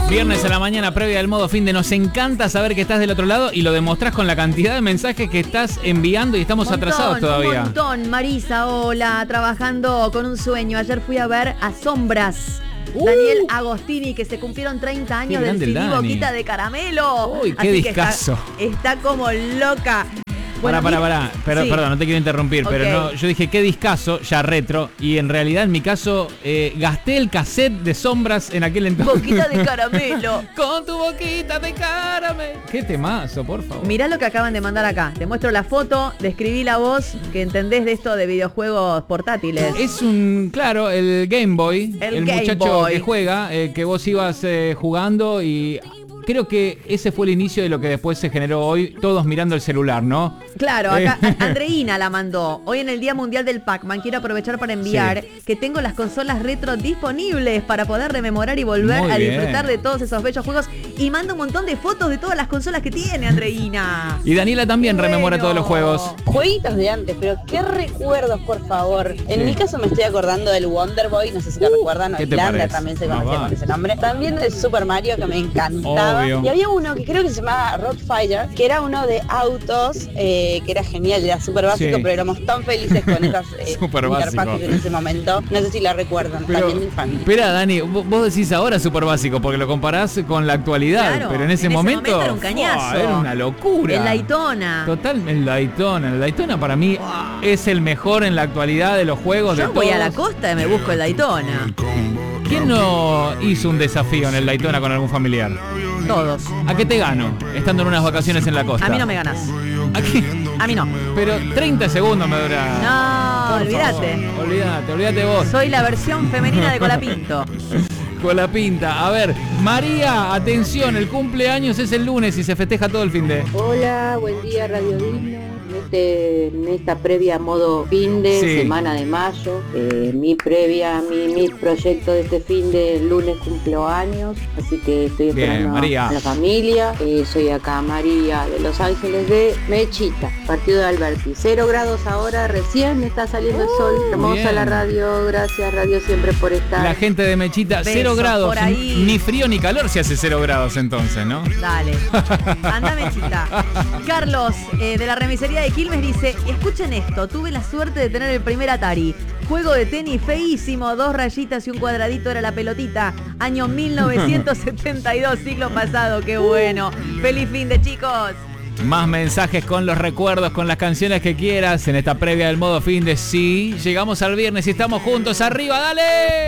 Viernes a la mañana, previa del modo fin de. Nos encanta saber que estás del otro lado y lo demostrás con la cantidad de mensajes que estás enviando y estamos atrasados todavía. Un montón. Marisa, hola, trabajando con un sueño. Ayer fui a ver a Sombras. Daniel Agostini, que se cumplieron 30 años del CD Boquita de Caramelo. Uy, qué discazo. Está como loca. Bueno, Pará. Sí. Perdón, no te quiero interrumpir, Okay. pero no, yo dije qué discazo, ya retro, y en realidad en mi caso gasté el cassette de Sombras en aquel entonces. Boquita de Caramelo. Con tu boquita de caramelo. Qué temazo, por favor. Mirá lo que acaban de mandar acá. Te muestro la foto, describí la voz que entendés de esto de videojuegos portátiles. Es claro, el Game Boy, el Game muchacho Boy. que juega, que vos ibas jugando y creo que ese fue el inicio de lo que después se generó hoy, todos mirando el celular, ¿no? Claro, acá Andreina la mandó. Hoy en el Día Mundial del Pac-Man quiero aprovechar para enviar que tengo las consolas retro disponibles para poder rememorar y volver Muy a bien. disfrutar de todos esos bellos juegos. Y manda un montón de fotos de todas las consolas que tiene Andreina. Y Daniela también rememora todos los juegos. Jueguitos de antes, pero qué recuerdos, por favor. En mi caso me estoy acordando del Wonder Boy, no sé si lo recuerdan, o ¿qué te Lander parece? también se conocía con ese nombre. También del Super Mario, que me encantaba. Obvio. Y había uno que creo que se llamaba Rock Fighter, que era uno de autos, que era genial, era súper básico, Sí. pero éramos tan felices con esas Súper básico. interfaces en ese momento. No sé si la recuerdan, Pero, también de infancia. espera, Dani, vos decís ahora súper básico porque lo comparás con la actualidad, Claro, pero en ese momento era un cañazo. era una locura. El Daytona. Total, el Daytona para mí es el mejor en la actualidad de los juegos. Yo de voy todos. a la costa y me busco el Daytona. ¿Quién no hizo un desafío en el Daytona con algún familiar? Todos. ¿A qué te gano? Estando en unas vacaciones en la costa. A mí no me ganás. ¿A qué? A mí no. Pero 30 segundos me dura. No, Por olvídate. favor, olvídate vos. Soy la versión femenina de Colapinto. Con la pinta. A ver, María, atención, el cumpleaños es el lunes y se festeja todo el fin de. Hola, buen día Radio Digna. En esta previa modo fin de Sí. semana de mayo, mi proyecto de este fin de lunes cumplo años, así que estoy Bien, esperando María. a la familia. Soy acá María de Los Ángeles de Mechita, partido de Alberti. 0 grados ahora, recién está saliendo el sol. Hermosa bien. la radio, gracias Radio siempre por estar. La gente de Mechita, Besos 0 grados. por ahí. Ni frío ni calor se hace 0 grados entonces, ¿no? Dale. Andame, chita. Carlos, de la remisería de Quilmes, dice: escuchen esto, tuve la suerte de tener el primer Atari. Juego de tenis feísimo, 2 rayitas y un cuadradito era la pelotita. Año 1972, siglo pasado, qué bueno. Feliz fin de, chicos. Más mensajes con los recuerdos, con las canciones que quieras en esta previa del modo fin de. Sí, llegamos al viernes y estamos juntos. ¡Arriba, dale!